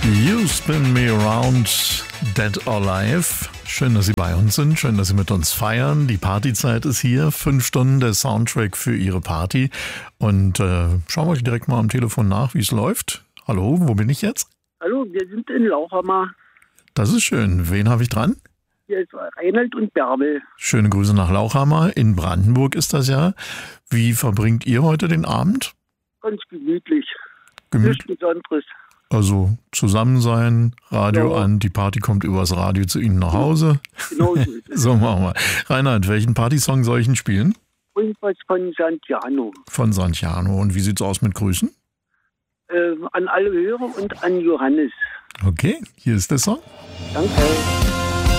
You Spin Me Around, Dead or Alive. Schön, dass Sie bei uns sind, schön, dass Sie mit uns feiern. Die Partyzeit ist hier, 5 Stunden der Soundtrack für Ihre Party. Und schauen wir euch direkt mal am Telefon nach, wie es läuft. Hallo, wo bin ich jetzt? Hallo, wir sind in Lauchhammer. Das ist schön. Wen habe ich dran? Hier ist Reinhold und Bärbel. Schöne Grüße nach Lauchhammer. In Brandenburg ist das ja. Wie verbringt ihr heute den Abend? Ganz gemütlich. Gemütlich. Nichts Besonderes. Also zusammen sein, Radio Ja. an, die Party kommt übers Radio zu Ihnen nach Hause. Genau so ist es. So machen wir. Reinhard, welchen Partysong soll ich denn spielen? Und was von Santiano. Von Santiano. Und wie sieht's aus mit Grüßen? An alle Hörer und an Johannes. Okay, hier ist der Song. Danke.